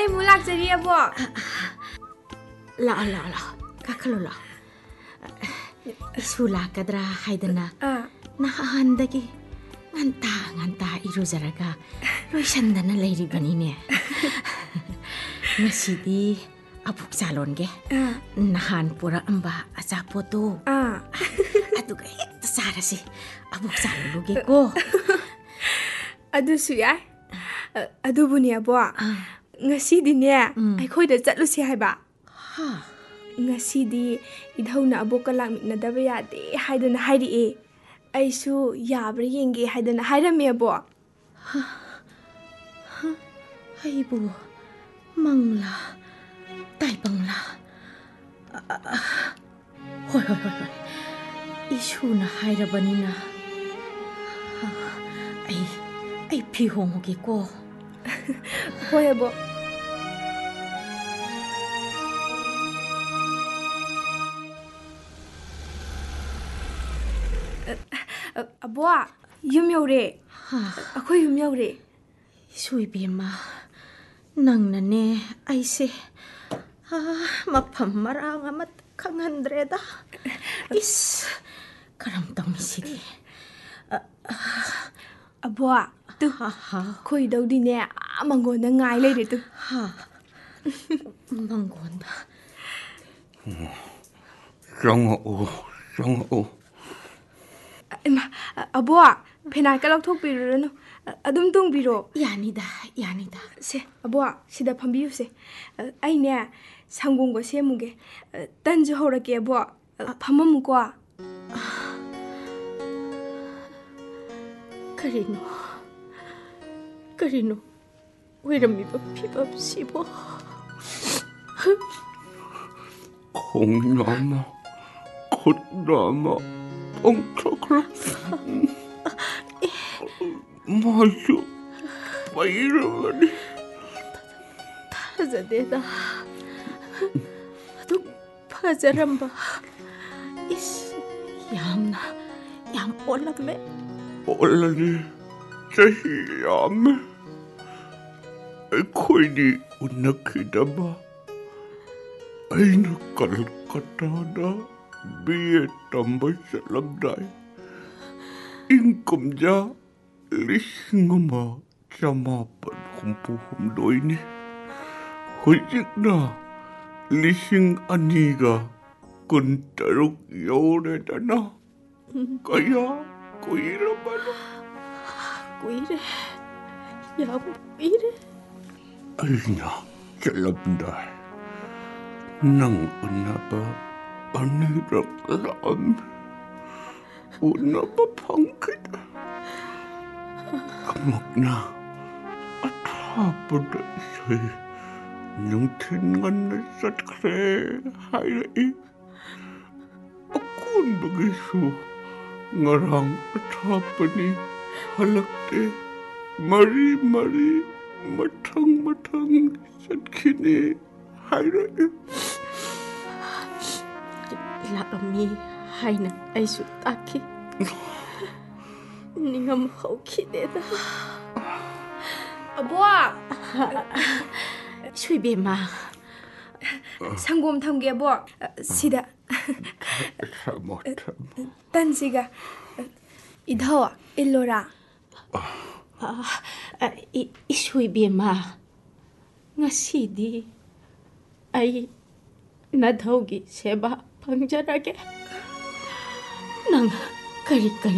ai mu lak jari abo la kakalo la isu lakadra haidana nahahanda ki nganta iruzaraga loisandana leiribanine ngasidi abuk salonge nahan pura amba asapoto aduga hekta sarasi abuk saloluge ko adu suya adu bunia bo ngasi di ne ai khoi da chatlu si haiba ngasi di idhauna abok kalak mitna daba yade haidana hairi e aisu yabra yenge haidana hairame bo haibu mangla taibangla hoi isuna hairabanina ai phi hongoge ko hoi abo abo yum yore akhoi yum yore suibima nangnane aise mafam marang amat khanghandreda is karam tawmisidi abo tu khoi dawdi ne mangon na ngai leire tu mangon da Rong o abo phena ka lok thok pirurano adum tung biro yanida se abo sida phambiu se ai ne sangong go semuge tanju horake abo phamam ko karino oiramiba phibab sibo khongnama khutnama ongkhokra mayu pairabani thajadeda adu phajaramba is yam olamme olani chahiyame khoidi unakidaba aina kalkatada biye tamba salamdai inkomja lisingama chamapan humdoini hujikna lising aniga kuntaruk yore dana kaya kuira bana kuire yam kuire aina salamdai nang unaba anirak lam unaba pangkita kamakna at hapad isay nung tingan na satkre hayai akun bagisu ngarang at hapani halakte mari matang satkine hayai Lakami haina aisu taki ningam hawkideda abo suibema sangom thamge abo sida tansiga idhawa illora isuibema ngasidi ai nadhaugi seba pangjarage nang kari